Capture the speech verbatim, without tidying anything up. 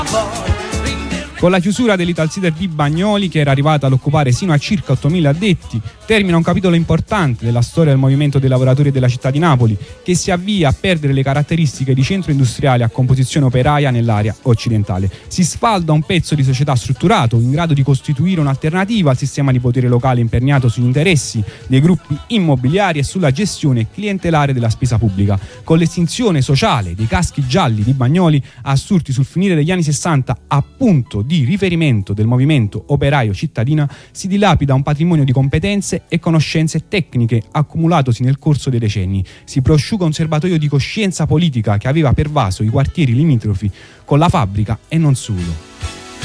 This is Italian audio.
Con la chiusura dell'Italsider di Bagnoli, che era arrivata ad occupare sino a circa ottomila addetti, termina un capitolo importante della storia del movimento dei lavoratori della città di Napoli, che si avvia a perdere le caratteristiche di centro industriale a composizione operaia nell'area occidentale. Si sfalda un pezzo di società strutturato, in grado di costituire un'alternativa al sistema di potere locale imperniato sugli interessi dei gruppi immobiliari e sulla gestione clientelare della spesa pubblica. Con l'estinzione sociale dei caschi gialli di Bagnoli, assurti sul finire degli anni sessanta a punto di riferimento del movimento operaio cittadina, si dilapida un patrimonio di competenze e conoscenze tecniche accumulatosi nel corso dei decenni. Si prosciuga un serbatoio di coscienza politica che aveva pervaso i quartieri limitrofi con la fabbrica e non solo.